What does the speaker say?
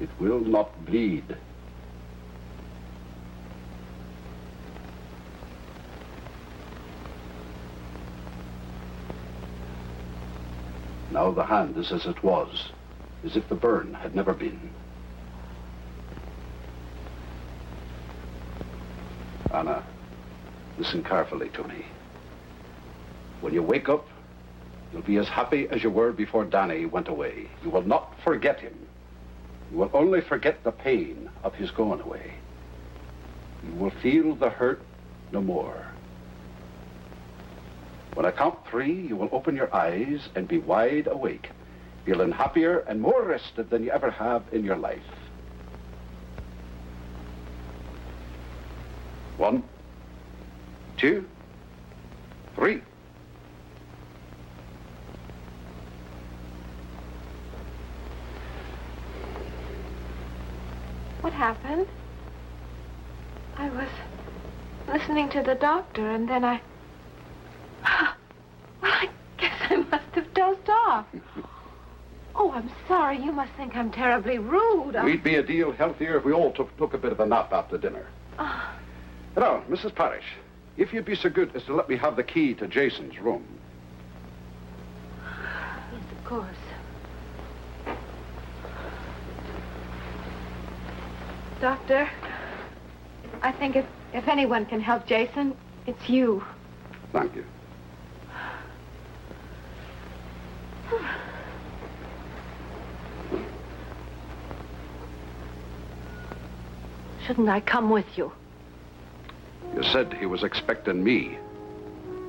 It will not bleed. Now the hand is as it was, as if the burn had never been. Anna, listen carefully to me. When you wake up, you'll be as happy as you were before Danny went away. You will not forget him. You will only forget the pain of his going away. You will feel the hurt no more. When I count 3, you will open your eyes and be wide awake, feeling happier and more rested than you ever have in your life. 1, 2, 3. What happened? I was listening to the doctor, and then I... Well, I guess I must have dozed off. Oh, I'm sorry. You must think I'm terribly rude. We'd be a deal healthier if we all took a bit of a nap after dinner. Now, Mrs. Parrish, if you'd be so good as to let me have the key to Jason's room. Yes, of course. Doctor, I think if anyone can help Jason, it's you. Thank you. Shouldn't I come with you? You said he was expecting me.